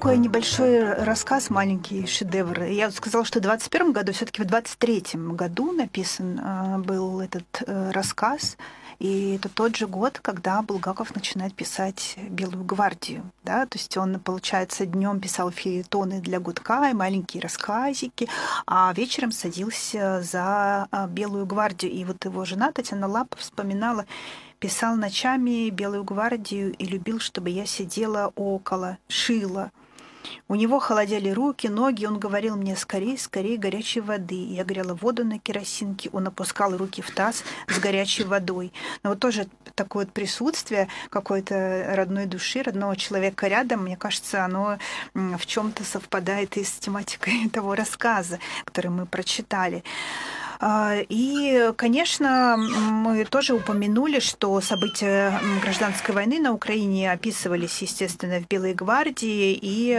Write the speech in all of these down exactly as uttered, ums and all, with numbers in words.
такой небольшой рассказ, маленький шедевр. Я сказала, что в двадцать первом году, все-таки в двадцать третьем году написан был этот рассказ. И это тот же год, когда Булгаков начинает писать «Белую гвардию». Да? То есть он, получается, днем писал феетоны для гудка и маленькие рассказики, а вечером садился за «Белую гвардию». И вот его жена Татьяна Лапа вспоминала: «Писал ночами Белую гвардию и любил, чтобы я сидела около, шила. У него холодели руки, ноги, он говорил мне: скорей, скорей горячей воды. Я грела воду на керосинке, он опускал руки в таз с горячей водой». Но вот тоже такое вот присутствие какой-то родной души, родного человека рядом, мне кажется, оно в чем-то совпадает и с тематикой того рассказа, который мы прочитали. И, конечно, мы тоже упомянули, что события гражданской войны на Украине описывались, естественно, в «Белой гвардии», и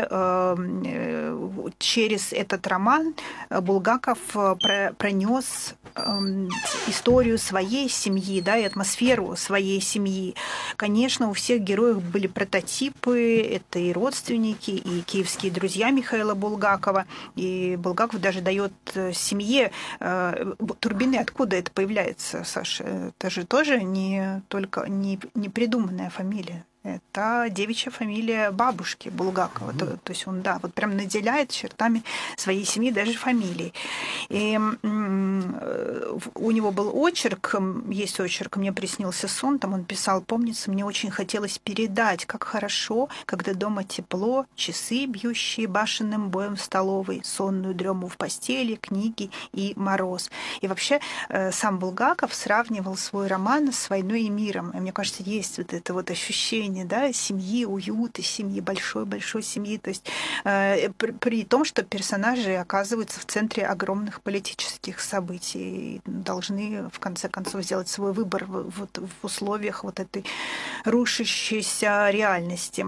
через этот роман Булгаков пронес историю своей семьи, да, и атмосферу своей семьи. Конечно, у всех героев были прототипы, это и родственники, и киевские друзья Михаила Булгакова, и Булгаков даже дает семье Турбины. Откуда это появляется, Саша? Это же тоже не только не, не придуманная фамилия. Это девичья фамилия бабушки Булгакова. Mm-hmm. То, то есть он, да, вот прям наделяет чертами своей семьи, даже фамилии. И м- у него был очерк, есть очерк «Мне приснился сон», там он писал: «Помнится, мне очень хотелось передать, как хорошо, когда дома тепло, часы, бьющие башенным боем в столовой, сонную дрему в постели, книги и мороз». И вообще сам Булгаков сравнивал свой роман с «Войной и миром». И мне кажется, есть вот это вот ощущение, да, семьи, уюта, семьи, большой-большой семьи. То есть э, при, при том, что персонажи оказываются в центре огромных политических событий и должны, в конце концов, сделать свой выбор в, вот, в условиях вот этой рушащейся реальности.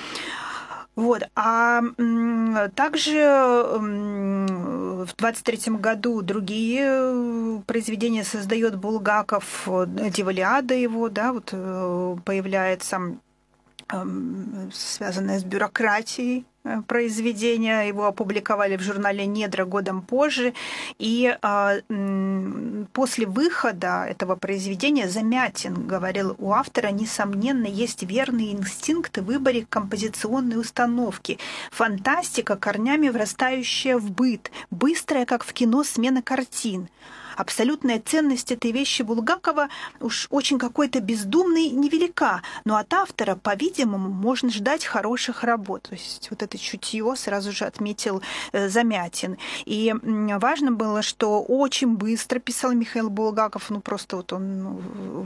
Вот. А также в двадцать третьем году другие произведения создает Булгаков. «Диволиада» его, да, вот появляется, связанное с бюрократией, произведения. Его опубликовали в журнале «Недра» годом позже. И э, после выхода этого произведения Замятин говорил: у автора, несомненно, есть верные инстинкты в выборе композиционной установки. Фантастика, корнями врастающая в быт, быстрая, как в кино, смена картин. Абсолютная ценность этой вещи Булгакова уж очень какой-то бездумной невелика, но от автора, по-видимому, можно ждать хороших работ». То есть вот это чутье сразу же отметил Замятин. И важно было, что очень быстро писал Михаил Булгаков, ну просто вот он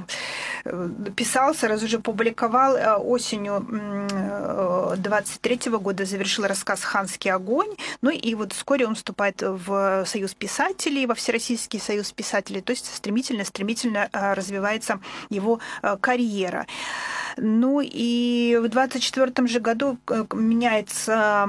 писал, сразу же публиковал. Осенью двадцать третьего года завершил рассказ «Ханский огонь», ну и вот вскоре он вступает в Союз писателей, во Всероссийский союз писателей, то есть стремительно-стремительно развивается его карьера. Ну и в двадцать четвёртом же году меняется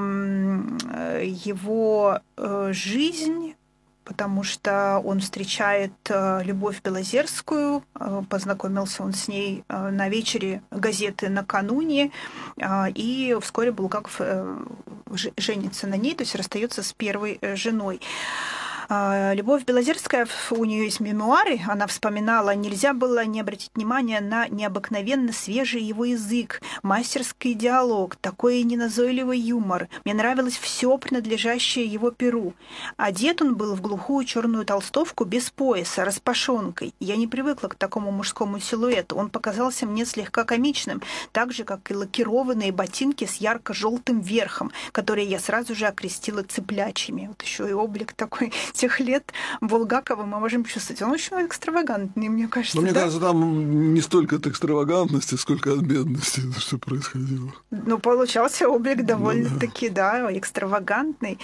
его жизнь, потому что он встречает Любовь Белозерскую, познакомился он с ней на вечере газеты «Накануне», и вскоре Булгаков женится на ней, то есть расстается с первой женой. Любовь Белозерская, у нее есть мемуары, она вспоминала: нельзя было не обратить внимания на необыкновенно свежий его язык, мастерский диалог, такой неназойливый юмор. Мне нравилось все, принадлежащее его перу. Одет он был в глухую черную толстовку без пояса, распашонкой. Я не привыкла к такому мужскому силуэту. Он показался мне слегка комичным, так же, как и лакированные ботинки с ярко-желтым верхом, которые я сразу же окрестила цыплячьими. Вот еще и облик такой тех лет Булгакова мы можем чувствовать. Он очень экстравагантный, мне кажется. Но мне да? кажется, там не столько от экстравагантности, сколько от бедности, что происходило. Ну, получался облик довольно-таки, ну, да. да, экстравагантный.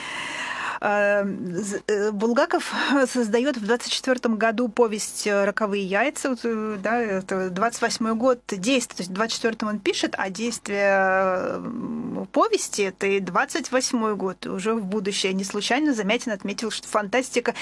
Булгаков создает в двадцать четвёртом году повесть «Роковые яйца», да, это двадцать восьмой год действия, то есть в двадцать четвёртом он пишет, а действие повести это и двадцать восьмой год, уже в будущее. Не случайно Замятин отметил, что фантастика